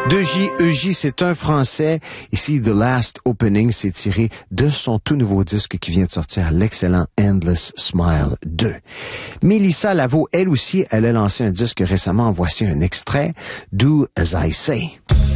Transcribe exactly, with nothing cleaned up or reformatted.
De J E J, c'est un Français. Ici, The Last Opening, c'est tiré de son tout nouveau disque qui vient de sortir, l'excellent Endless Smile deux. Mélissa Lavo, elle aussi, elle a lancé un disque récemment. Voici un extrait, Do As I Say.